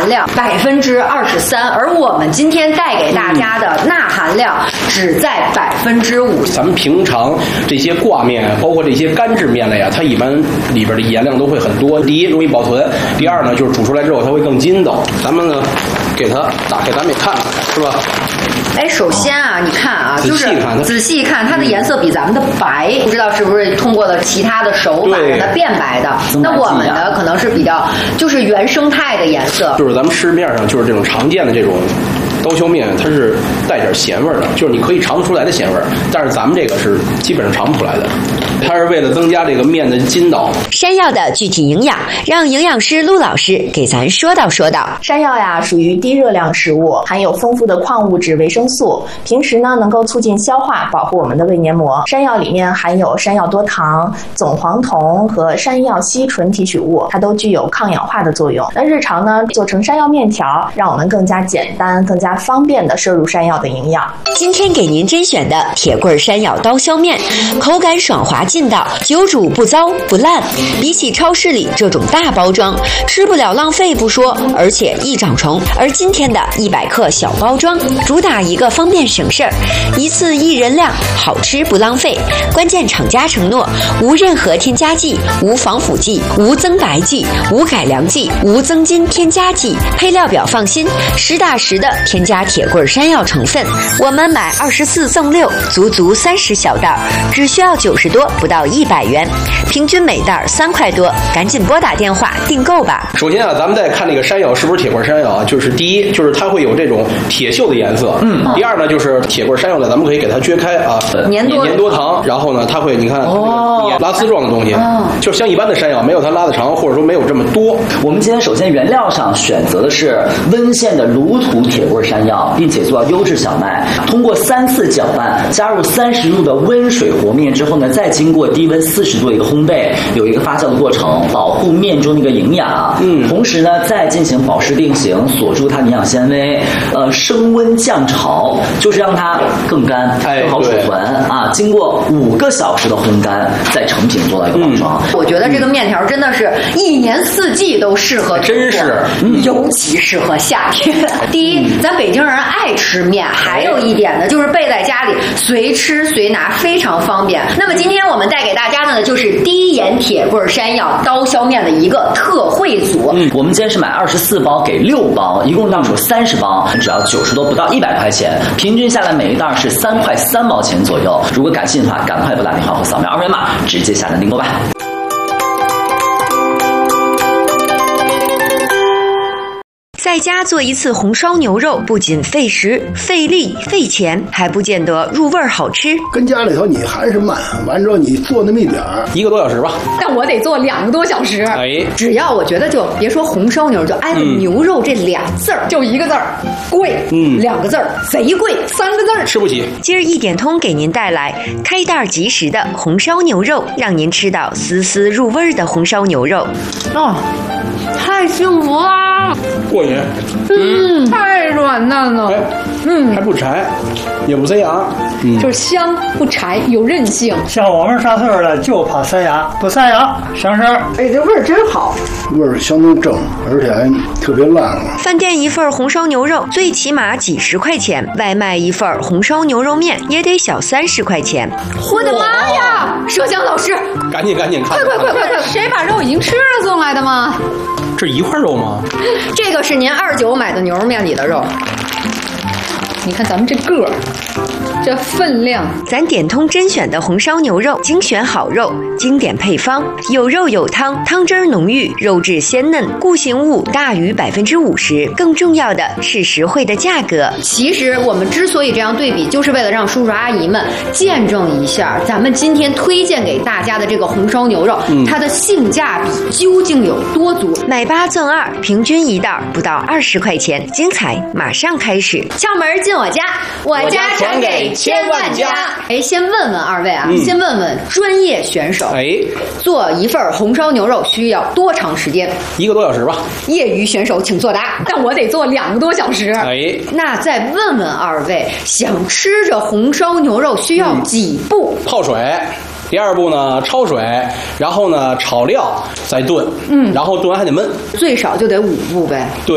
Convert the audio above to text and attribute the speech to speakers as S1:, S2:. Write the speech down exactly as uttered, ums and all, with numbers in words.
S1: 含量百分之二十三，而我们今天带给大家的钠含量只在百分之五。
S2: 咱们平常这些挂面，包括这些干制面类啊，它一般里边的盐量都会很多。第一，容易保存；第二呢，就是煮出来之后它会更筋道。咱们呢，给它打开，咱们也看看，是吧？
S1: 哎，首先啊，你看啊，就是
S2: 仔细看，
S1: 仔细看，它的颜色比咱们的白，不知道是不是通过了其他的手法让它变白的。那我们的可能是比较就是原生态的颜色，
S2: 就是咱们市面上就是这种常见的这种刀削面，它是带点咸味的，就是你可以尝不出来的咸味，但是咱们这个是基本上尝不出来的。它是为了增加这个面的筋道。
S3: 山药的具体营养，让营养师陆老师给咱说道说道。
S4: 山药呀，属于低热量食物，含有丰富的矿物质、维生素，平时呢能够促进消化，保护我们的胃黏膜。山药里面含有山药多糖、总黄酮和山药烯醇提取物，它都具有抗氧化的作用。那日常呢，做成山药面条，让我们更加简单、更加方便的摄入山药的营养。
S3: 今天给您甄选的铁棍山药刀削面，口感爽滑劲道，久煮不糟不烂。比起超市里这种大包装，吃不了浪费不说，而且易长虫。而今天的一百克小包装，主打一个方便省事儿，一次一人量，好吃不浪费。关键厂家承诺无任何添加剂、无防腐剂、无增白剂、无改良剂、无增筋添加剂。配料表放心，实打实的添加铁棍山药成分。我们买二十四赠六，足足三十小袋，只需要九十多，不到一百元，平均每袋三块多，赶紧拨打电话订购吧。
S2: 首先啊，咱们再看这个山药是不是铁棍山药啊？就是第一，就是它会有这种铁锈的颜色。嗯。第二呢，就是铁棍山药呢，咱们可以给它撅开啊，
S1: 粘多
S2: 粘多糖，然后呢，它会你看哦，拉丝状的东西，哦，就像一般的山药没有它拉的长，或者说没有这么多。
S5: 我们今天首先原料上选择的是温县的卤土铁棍山药，并且做到优质小麦，通过三次搅拌，加入三十度的温水和面之后呢，再经过低温四十度的一个烘焙，有一个发酵的过程，保护面中的一个营养。嗯，同时呢，再进行保湿定型，锁住它的营养纤维。呃，升温降潮，就是让它更干、更好储存啊。经过五个小时的烘干，再成品做到一个包装。
S1: 嗯、我觉得这个面条真的是一年四季都适合，
S2: 真是，
S1: 嗯、尤其适合夏天。第一，咱北京人爱吃面，还有一点呢，就是备在家里随吃随拿，非常方便。那么今天我们带给大家的呢，就是低盐铁棍山药刀削面的一个特惠组。
S5: 嗯，我们今天是买二十四包给六包，一共到手三十包，只要九十多，不到一百块钱，平均下来每一袋是三块三毛钱左右。如果感兴趣的话，赶快拨打电话或扫描二维码，直接下单订购吧。
S3: 在家做一次红烧牛肉，不仅费时、费力、费钱，还不见得入味好吃。
S6: 跟家里头你还是慢，完之后你做那么一点儿，
S2: 一个多小时吧。
S1: 但我得做两个多小时。
S2: 哎，
S1: 只要我觉得就别说红烧牛肉，就挨着牛肉这俩字儿，嗯、就一个字儿贵，嗯，两个字儿贼贵，三个字儿
S2: 吃不起。
S3: 今儿一点通给您带来开袋即食的红烧牛肉，让您吃到丝丝入味的红烧牛肉。
S1: 哦，太幸福啦！
S2: 过瘾，
S1: 嗯，太软嫩了，
S2: 哎，嗯，还不柴，也不塞牙，
S1: 嗯，就是香不柴，有韧性。
S7: 像我们上岁数了就怕塞牙，不塞牙省事儿。
S1: 哎，这味儿真好，
S6: 味儿相当正，而且还特别烂了。
S3: 饭店一份红烧牛肉最起码几十块钱，外卖一份红烧牛肉面也得小三十块钱。
S1: 我的妈呀！麝香老师，
S2: 赶紧赶紧看，
S1: 快快快快快！谁把肉已经吃了送来的吗？
S2: 这一块肉吗？
S1: 这个是您二九买的牛肉面里的肉。你看咱们这个儿，这分量，
S3: 咱点通甄选的红烧牛肉，精选好肉，经典配方，有肉有汤，汤汁浓郁，肉质鲜嫩，固形物大于百分之五十。更重要的是实惠的价格。
S1: 其实我们之所以这样对比，就是为了让叔叔阿姨们见证一下咱们今天推荐给大家的这个红烧牛肉，嗯、它的性价比究竟有多足。
S3: 买八赠二，平均一袋不到二十块钱，精彩马上开始。
S1: 窍门进我家，我家传给千万家。哎，先问问二位啊，嗯、先问问专业选手，
S2: 哎，
S1: 做一份红烧牛肉需要多长时间？
S2: 一个多小时吧。
S1: 业余选手请作答。但我得做两个多小时。
S2: 哎，
S1: 那再问问二位，想吃着红烧牛肉需要几步？
S2: 嗯、泡水。第二步呢，焯水，然后呢炒料，再炖，嗯，然后炖完还得焖，
S1: 最少就得五步呗。
S2: 对。